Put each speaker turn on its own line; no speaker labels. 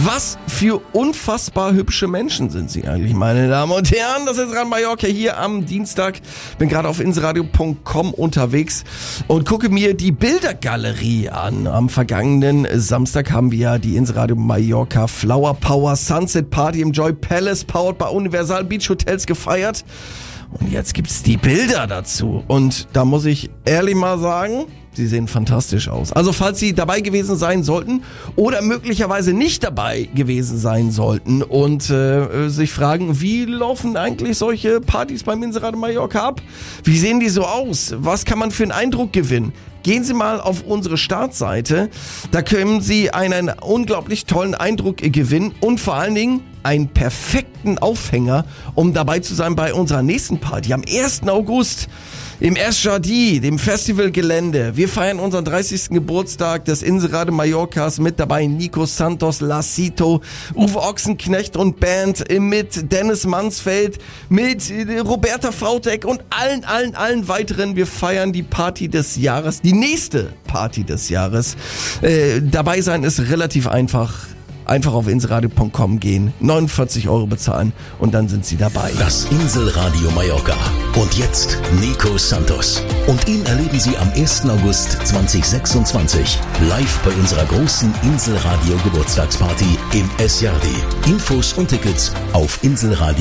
Was für unfassbar hübsche Menschen sind sie eigentlich, meine Damen und Herren. Das ist Radio Mallorca hier am Dienstag. Bin gerade auf inselradio.com unterwegs und gucke mir die Bildergalerie an. Am vergangenen Samstag haben wir ja die Inselradio Mallorca Flower Power Sunset Party im Joy Palace powered bei Universal Beach Hotels gefeiert. Und jetzt gibt's die Bilder dazu. Und da muss ich ehrlich mal sagen, sie sehen fantastisch aus. Also falls Sie dabei gewesen sein sollten oder möglicherweise nicht dabei gewesen sein sollten und sich fragen, wie laufen eigentlich solche Partys beim Inselradio Mallorca ab? Wie sehen die so aus? Was kann man für einen Eindruck gewinnen? Gehen Sie mal auf unsere Startseite, da können Sie einen unglaublich tollen Eindruck gewinnen und vor allen Dingen einen perfekten Aufhänger, um dabei zu sein bei unserer nächsten Party am 1. August im Es Jardí, dem Festivalgelände. Wir feiern unseren 30. Geburtstag des Inselradio Mallorcas, mit dabei Nico Santos, Lacito, Uwe Ochsenknecht und Band, mit Dennis Mansfeld, mit Roberta Frautek und allen weiteren. Wir feiern die Party des Jahres, die nächste Party des Jahres. Dabei sein ist relativ einfach. Einfach auf inselradio.com gehen, 49 € bezahlen und dann sind Sie dabei.
Das Inselradio Mallorca. Und jetzt Nico Santos. Und ihn erleben Sie am 1. August 2026 live bei unserer großen Inselradio Geburtstagsparty im Es Jardí. Infos und Tickets auf inselradio.com.